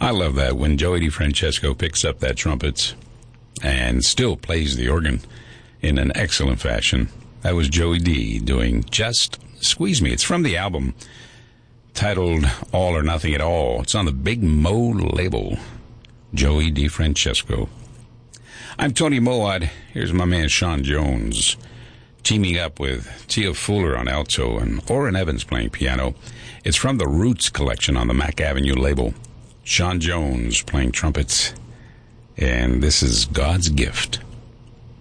I love that when Joey DeFrancesco picks up that trumpet and still plays the organ in an excellent fashion. That was Joey D doing Just Squeeze Me. It's from the album titled All or Nothing at All. It's on the Big Mo label. Joey DeFrancesco. I'm Tony Moad. Here's my man Sean Jones, teaming up with Tia Fuller on alto and Orrin Evans playing piano. It's from the Roots collection on the Mack Avenue label. Sean Jones playing trumpets. And this is God's Gift.